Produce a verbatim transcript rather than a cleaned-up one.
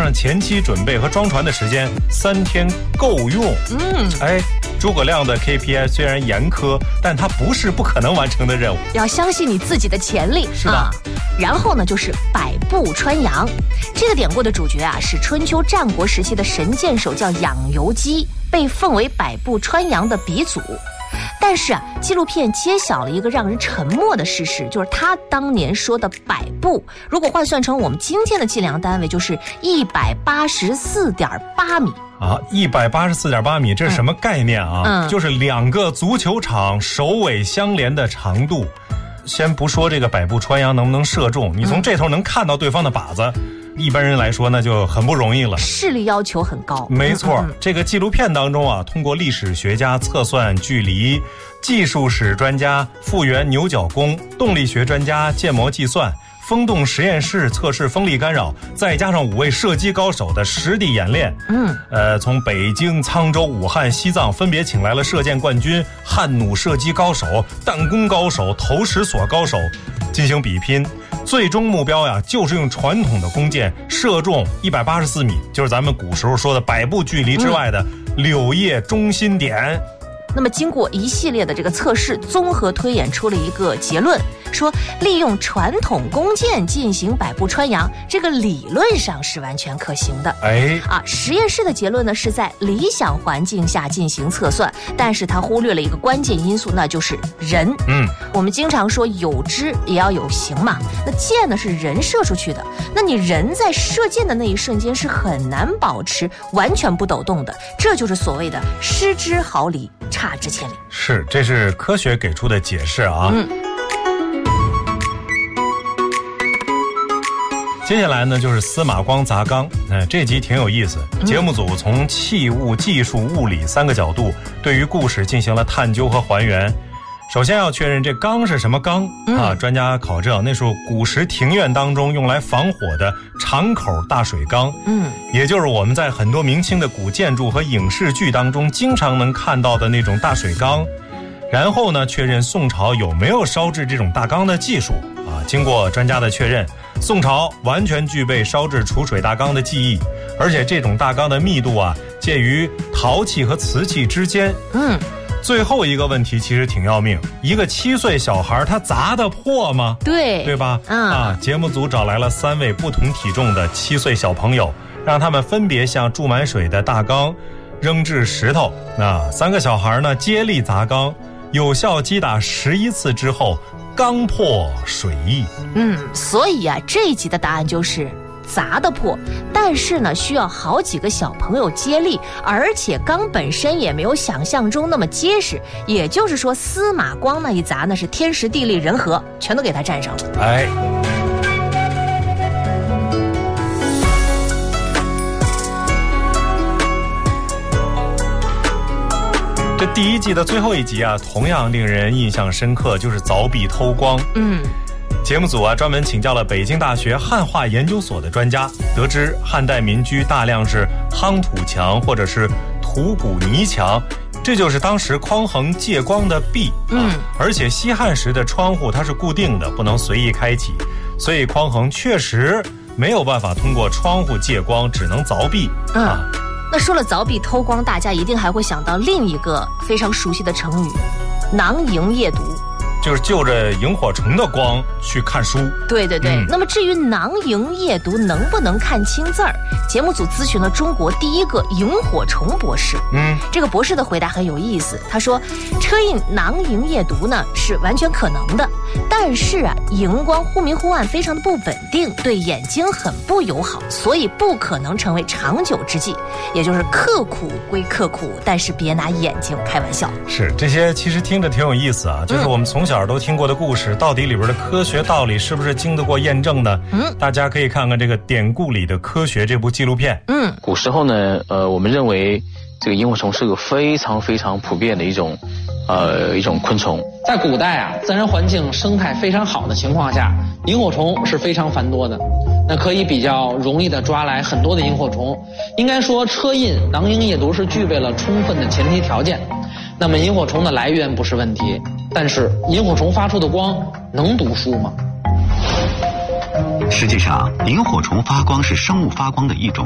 上前期准备和装船的时间，三天够用。嗯，哎，诸葛亮的 K P I 虽然严苛，但它不是不可能完成的任务。 要相信你自己的潜力。 是的。啊、 然后呢，就是百步穿杨。这个典故的主角啊，是春秋战国时期的神箭手，叫养由基，被奉为百步穿杨的鼻祖。但是啊，纪录片揭晓了一个让人沉默的事实，就是他当年说的百步，如果换算成我们今天的计量单位，就是一百八十四点八米。 啊，一百八十四点八米，这是什么概念啊？ 嗯， 就是两个足球场首尾相连的长度。先不说这个百步穿杨能不能射中，你从这头能看到对方的靶子，嗯、一般人来说那就很不容易了。 视力要求很高。 没错，嗯嗯、这个纪录片当中啊，通过历史学家测算距离，技术史专家复原牛角弓，动力学专家建模计算，风洞实验室测试风力干扰，再加上五位射击高手的实地演练，嗯，呃，从北京、沧州、武汉、西藏分别请来了射箭冠军、汉弩射击高手、弹弓高手、投石索高手进行比拼。最终目标呀，就是用传统的弓箭射中一百八十四米，就是咱们古时候说的百步距离之外的柳叶中心点。 那么经过一系列的这个测试，综合推演出了一个结论，说利用传统弓箭进行百步穿杨，这个理论上是完全可行的。 哎， 啊，实验室的结论呢是在理想环境下进行测算，但是他忽略了一个关键因素，那就是人。嗯，我们经常说有知也要有行嘛，那箭呢是人射出去的，那你人在射箭的那一瞬间是很难保持完全不抖动的，这就是所谓的失之毫厘，差之千里。 是，这是科学给出的解释啊。嗯。接下来呢，就是司马光砸缸。嗯、呃，这集挺有意思。节目组从器物、技术、物理三个角度，对于故事进行了探究和还原。首先要确认这缸是什么缸、嗯、啊？专家考证，那是古时庭院当中用来防火的长口大水缸。嗯，也就是我们在很多明清的古建筑和影视剧当中经常能看到的那种大水缸。然后呢，确认宋朝有没有烧制这种大缸的技术啊？经过专家的确认，宋朝完全具备烧制储水大缸的技艺，而且这种大缸的密度啊，介于陶器和瓷器之间。嗯，最后一个问题其实挺要命，一个七岁小孩他砸得破吗？ 对， 对吧？ 嗯啊，节目组找来了三位不同体重的七岁小朋友，让他们分别向注满水的大缸扔掷石头。那三个小孩呢，接力砸缸，有效击打十一次之后，缸破水溢。 嗯，所以啊，这一集的答案就是砸得破，但是呢，需要好几个小朋友接力，而且缸本身也没有想象中那么结实。也就是说，司马光那一砸呢，是天时地利人和，全都给他占上了。 哎。这第一季的最后一集啊，同样令人印象深刻，就是凿壁偷光。嗯，节目组啊专门请教了北京大学汉化研究所的专家，得知汉代民居大量是夯土墙或者是土骨泥墙，这就是当时匡衡借光的壁。嗯，而且西汉时的窗户它是固定的，不能随意开启，所以匡衡确实没有办法通过窗户借光，只能凿壁。嗯。啊， 那说了凿壁偷光，大家一定还会想到另一个非常熟悉的成语“囊萤夜读”， 就是就着萤火虫的光去看书。 对对对、嗯、那么至于囊萤夜读能不能看清字儿，节目组咨询了中国第一个萤火虫博士。嗯，这个博士的回答很有意思，他说车印囊萤夜读呢是完全可能的，但是啊，荧光忽明忽暗，非常的不稳定，对眼睛很不友好，所以不可能成为长久之计。也就是刻苦归刻苦，但是别拿眼睛开玩笑。 是，这些其实听着挺有意思啊，就是我们从小都听过的故事，嗯、到底里边的科学道理是不是经得过验证呢？嗯，大家可以看看这个《典故里的科学》这部纪录片。 嗯，古时候呢，呃，我们认为这个萤火虫是个非常非常普遍的一种。呃，一种昆虫。 在古代啊，自然环境生态非常好的情况下，萤火虫是非常繁多的，那可以比较容易的抓来很多的萤火虫。应该说，车印囊萤夜读是具备了充分的前提条件。那么萤火虫的来源不是问题，但是萤火虫发出的光能读书吗？ 实际上，萤火虫发光是生物发光的一种